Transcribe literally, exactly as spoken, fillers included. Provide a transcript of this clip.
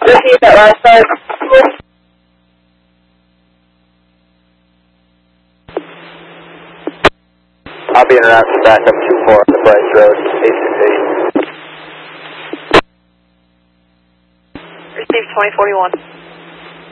Repeat that last part. I'll be in route to back up two four on the Bryce Road, eight six eight. Receive twenty forty-one.